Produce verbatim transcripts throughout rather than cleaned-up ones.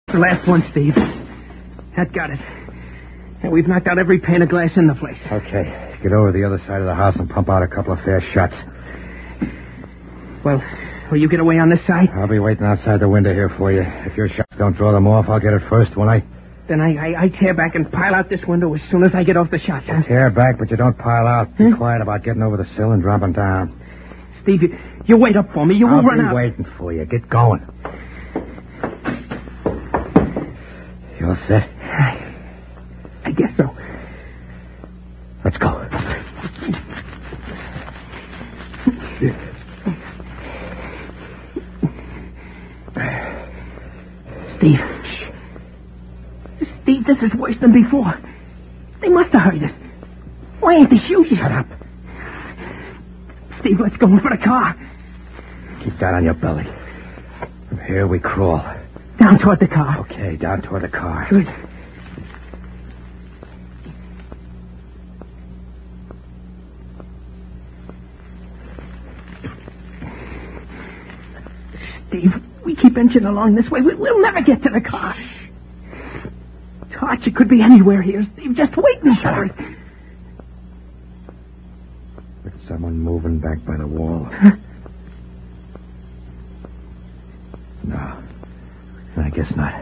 The last one, Steve. That got it. And we've knocked out every pane of glass in the place. Okay. Get over to the other side of the house and pump out a couple of fair shots. Well, will you get away on this side? I'll be waiting outside the window here for you. If your shots don't draw them off, I'll get it first, won't I? Then I, I, I tear back and pile out this window as soon as I get off the shots, huh? Tear back, but you don't pile out. Be hmm? quiet about getting over the sill and dropping down. Steve, you, you wait up for me. You won't I'll run be out. waiting for you. Get going. You all set? I, I guess so. Let's go. Steve. Steve, this is worse than before. They must have heard us. Why ain't they shooting? Shut up. Steve, let's go in for the car. Keep that on your belly. From here we crawl. Down toward the car. Okay, down toward the car. Good. Steve, we keep inching along this way. We'll never get to the car. Torch, it could be anywhere here, Steve. Just waiting for it. There's someone moving back by the wall. Huh? No. I guess not.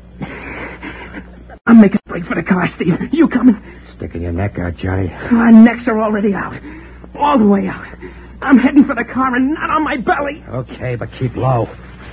I'm making a break for the car, Steve. You coming? Sticking your neck out, Johnny. My necks are already out. All the way out. I'm heading for the car and not on my belly. Okay, but keep low.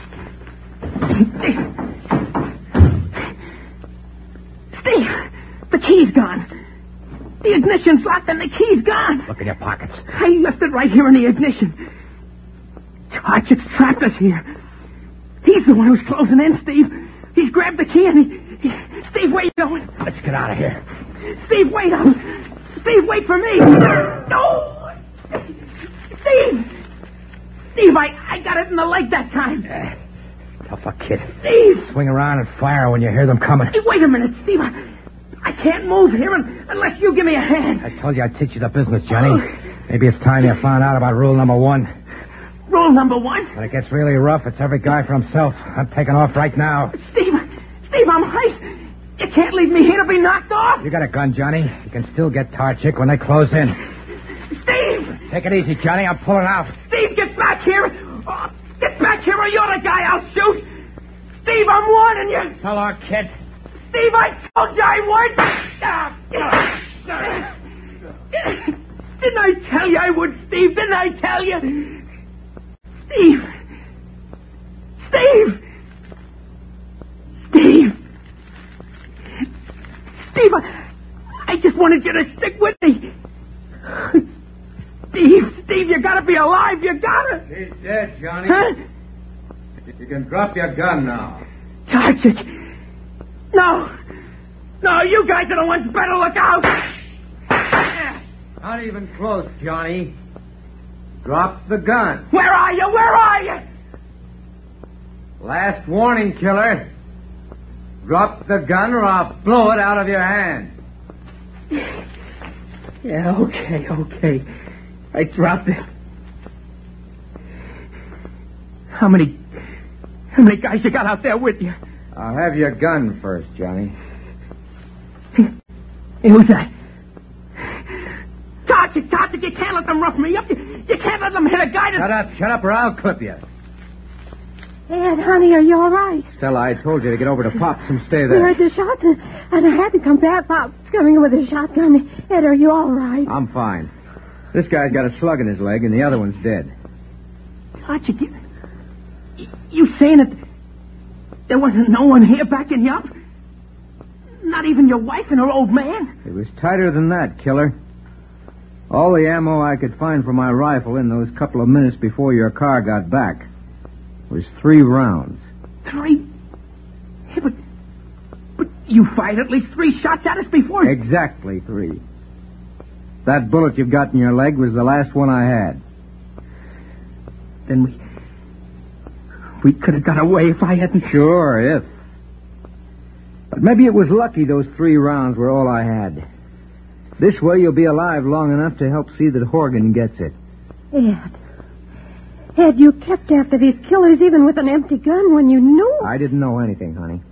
Steve, the key's gone. The ignition's locked and the key's gone. Look in your pockets. I left it right here in the ignition. Torch, it's trapped us here. He's the one who's closing in, Steve. He's grabbed the key and he... he Steve, where you going? Let's get out of here. Steve, wait up. Steve, wait for me. No! Steve! Steve, I, I got it in the leg that time. Uh, tougher kid. Steve! Swing around and fire when you hear them coming. Hey, wait a minute, Steve. I, I can't move here unless you give me a hand. I told you I'd teach you the business, Johnny. Oh. Maybe it's time you found out about rule number one. Rule number one? When it gets really rough, it's every guy for himself. I'm taking off right now. Steve, Steve, I'm hurt. You can't leave me here to be knocked off. You got a gun, Johnny. You can still get Tarchik when they close in. Steve! Take it easy, Johnny. I'm pulling out. Steve, get back here. Oh, get back here or you're the guy I'll shoot. Steve, I'm warning you. So long, kid. Steve, I told you I would. Didn't I tell you I would, Steve? Didn't I tell you? Steve. Steve. Steve. Steve, I, I just wanted you to stick with me. Steve, Steve, you gotta be alive. You gotta. She's dead, Johnny. Huh? You can drop your gun now. Tarchik. No. No, you guys are the ones better look out. Not even close, Johnny. Drop the gun. Where are you? Where are you? Last warning, killer. Drop the gun or I'll blow it out of your hand. Yeah, okay, okay. I dropped it. How many... How many guys you got out there with you? I'll have your gun first, Johnny. Hey, who's that? Tarchik, Tarchik, you can't let them rough me up. You, you can't let them hit a guy that... Shut up, shut up, or I'll clip you. Ed, honey, are you all right? Stella, I told you to get over to Pop's and stay We there. heard the shots, and, and I had to come back. Pop's coming with a shotgun. Ed, are you all right? I'm fine. This guy's got a slug in his leg, and the other one's dead. Tarchik, you... You saying that there wasn't no one here backing you up? Not even your wife and her old man? It was tighter than that, killer. All the ammo I could find for my rifle in those couple of minutes before your car got back was three rounds. Three? Yeah, but... But you fired at least three shots at us before. Exactly three. That bullet you've got in your leg was the last one I had. Then we... We could have got away if I hadn't... Sure, if. But maybe it was lucky those three rounds were all I had. This way you'll be alive long enough to help see that Horgan gets it. Ed. Ed, you kept after these killers even with an empty gun when you knew. I didn't know anything, honey.